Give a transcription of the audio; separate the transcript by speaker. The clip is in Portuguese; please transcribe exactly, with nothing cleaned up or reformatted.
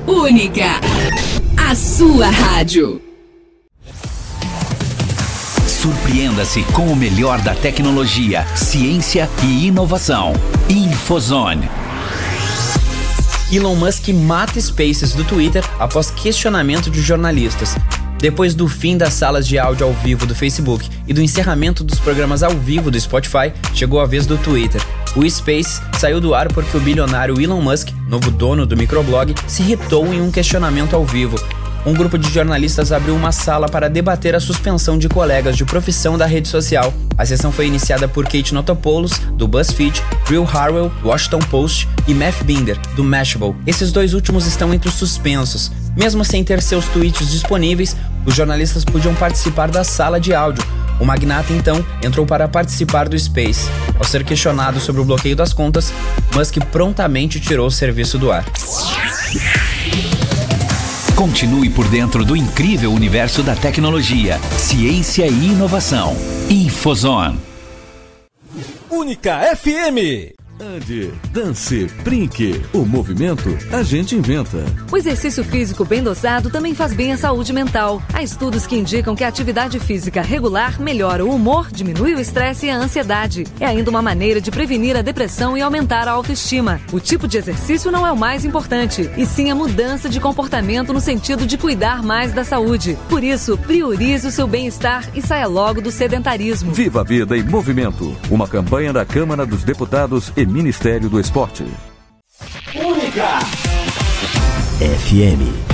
Speaker 1: Única, a sua rádio.
Speaker 2: Surpreenda-se com o melhor da tecnologia, ciência e inovação. Infozone.
Speaker 3: Elon Musk mata Spaces do Twitter após questionamento de jornalistas. Depois do fim das salas de áudio ao vivo do Facebook e do encerramento dos programas ao vivo do Spotify, chegou a vez do Twitter. O Space saiu do ar porque o bilionário Elon Musk, novo dono do microblog, se irritou em um questionamento ao vivo. Um grupo de jornalistas abriu uma sala para debater a suspensão de colegas de profissão da rede social. A sessão foi iniciada por Kate Notopoulos, do BuzzFeed, Will Harwell, do Washington Post e Matt Binder, do Mashable. Esses dois últimos estão entre os suspensos. Mesmo sem ter seus tweets disponíveis, os jornalistas podiam participar da sala de áudio. O magnata, então, entrou para participar do Space. Ao ser questionado sobre o bloqueio das contas, Musk prontamente tirou o serviço do ar.
Speaker 2: Continue por dentro do incrível universo da tecnologia, ciência e inovação. Infozone.
Speaker 4: Única F M. Ande, dance, brinque. O movimento a gente inventa.
Speaker 5: O exercício físico bem dosado também faz bem à saúde mental. Há estudos que indicam que a atividade física regular melhora o humor, diminui o estresse e a ansiedade. É ainda uma maneira de prevenir a depressão e aumentar a autoestima. O tipo de exercício não é o mais importante, e sim a mudança de comportamento no sentido de cuidar mais da saúde. Por isso, priorize o seu bem-estar e saia logo do sedentarismo.
Speaker 4: Viva a vida em movimento. Uma campanha da Câmara dos Deputados e Ministério do Esporte.
Speaker 2: Única
Speaker 4: F M.